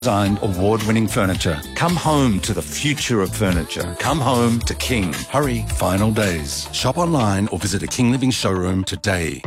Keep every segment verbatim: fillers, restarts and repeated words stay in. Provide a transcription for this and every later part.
Designed award-winning furniture. Come home to the future of furniture. Come home to King. Hurry, final days. Shop online or visit a King Living showroom today.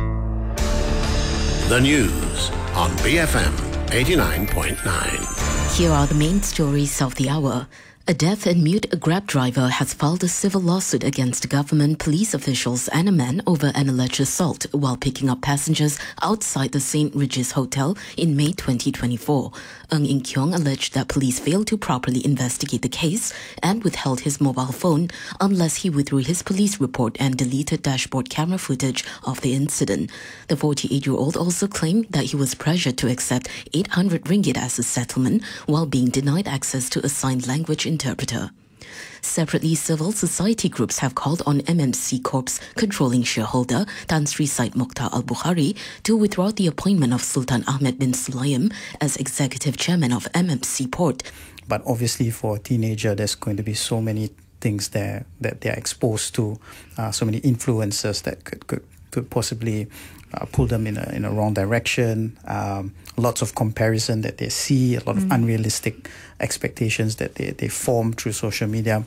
The news on B F M eighty-nine point nine. Here are the main stories of the hour. A deaf and mute Grab driver has filed a civil lawsuit against government, police officials and a man over an alleged assault while picking up passengers outside the Saint Regis Hotel in May twenty twenty-four. Ng In Kyong alleged that police failed to properly investigate the case and withheld his mobile phone unless he withdrew his police report and deleted dashboard camera footage of the incident. The forty-eight-year-old also claimed that he was pressured to accept eight hundred ringgit as a settlement while being denied access to a sign language interpreter. Separately, civil society groups have called on M M C Corp's controlling shareholder Tan Sri Said Mokhtar Al Bukhari to withdraw the appointment of Sultan Ahmed bin Sulayem as executive chairman of M M C Port. But obviously for a teenager, there's going to be so many things there that they're exposed to, uh, so many influences that could, could, could possibly uh, pull them in a, in a wrong direction. Um, lots of comparison that they see, a lot of mm. unrealistic expectations that they, they form through social media.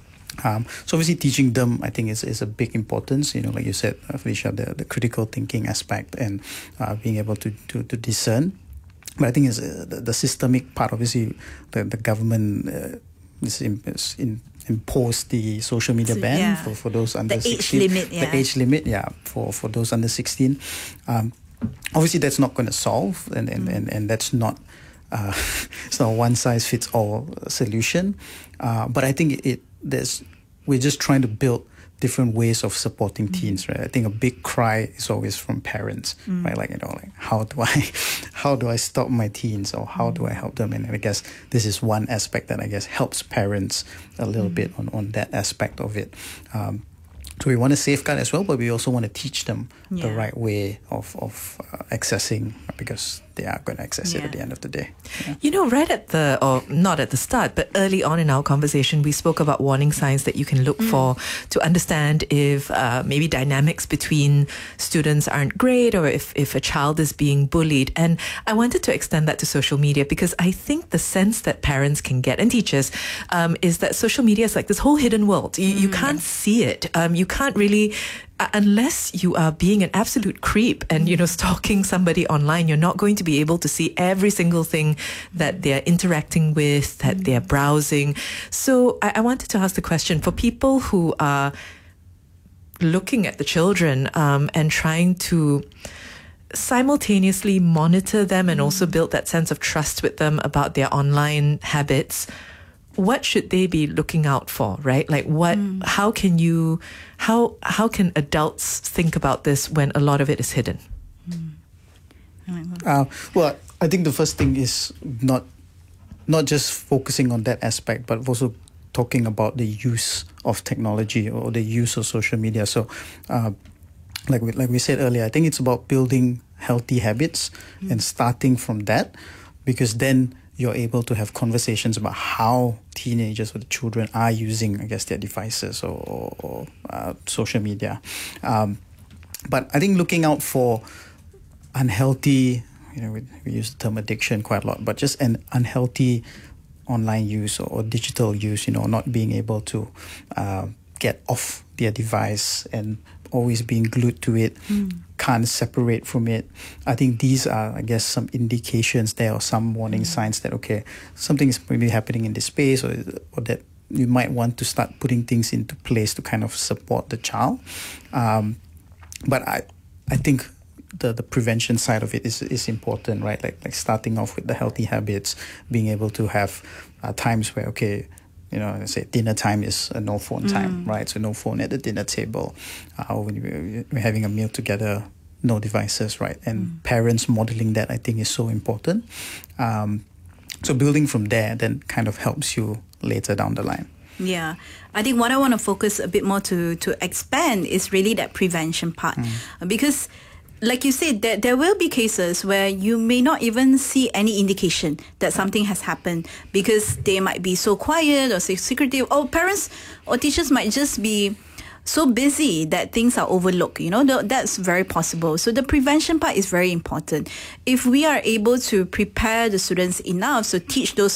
Um, so obviously teaching them, I think, is, is a big importance, you know, like you said, Felicia, the, the critical thinking aspect and uh, being able to, to, to discern. But I think it's, uh, the, the systemic part, obviously, the, the government uh, is, in, is in, imposed the social media so, ban yeah. for, for those under the sixteen. Age limit, yeah. The age limit, yeah, for, for those under sixteen. Um, obviously, that's not going to solve, and, and, mm. and, and that's not uh, it's not a one-size-fits-all solution. Uh, but I think it, it there's we're just trying to build different ways of supporting mm. teens, right? I think a big cry is always from parents, mm. right? Like, you know, like how do I, how do I stop my teens, or how mm. do I help them? And I guess this is one aspect that I guess helps parents a little mm. bit on, on that aspect of it. Um, so we want to safeguard as well, but we also want to teach them yeah. the right way of of uh, accessing, because they are going to access yeah. it at the end of the day. Yeah. You know, right at the, or not at the start, but early on in our conversation, we spoke about warning signs that you can look mm. for to understand if uh, maybe dynamics between students aren't great, or if, if a child is being bullied. And I wanted to extend that to social media, because I think the sense that parents can get, and teachers, um, is that social media is like this whole hidden world. You, mm. you can't see it. Um, you can't really... Uh, unless you are being an absolute creep and, you know, stalking somebody online, you're not going to be able to see every single thing that they're interacting with, that they're browsing. So I, I wanted to ask the question, for people who are looking at the children um, and trying to simultaneously monitor them and also build that sense of trust with them about their online habits, what should they be looking out for, right? Like what, mm. how can you, how, how can adults think about this when a lot of it is hidden? Mm. Uh, well, I think the first thing is not, not just focusing on that aspect, but also talking about the use of technology or the use of social media. So, uh, like we, like we said earlier, I think it's about building healthy habits mm. and starting from that, because then you're able to have conversations about how teenagers or the children are using, I guess, their devices or, or, or uh, social media. Um, but I think looking out for unhealthy, you know, we, we use the term addiction quite a lot, but just an unhealthy online use or, or digital use, you know, not being able to uh, get off their device and always being glued to it, mm. can't separate from it. I think these are, I guess, some indications there, or some warning mm. signs that, okay, something is maybe happening in this space, or, or that you might want to start putting things into place to kind of support the child. Um, but I I think the, the prevention side of it is, is important, right? Like, like starting off with the healthy habits, being able to have uh, times where, okay, you know, let's say dinner time is a no phone time, mm. right? So no phone at the dinner table. Uh, when we're having a meal together, no devices, right? And mm. parents modeling that, I think, is so important. Um, so building from there then kind of helps you later down the line. Yeah, I think what I want to focus a bit more to, to expand is really that prevention part. Mm. Because like you said, there, there will be cases where you may not even see any indication that something has happened, because they might be so quiet or so secretive, or parents or teachers might just be so busy that things are overlooked. You know, th- that's very possible. So the prevention part is very important. If we are able to prepare the students enough, so teach those